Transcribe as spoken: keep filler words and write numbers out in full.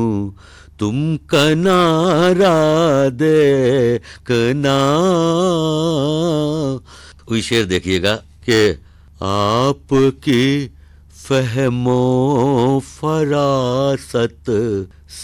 तुम कनारा देखना। कोई शेर देखिएगा कि आपकी फहमो फरासत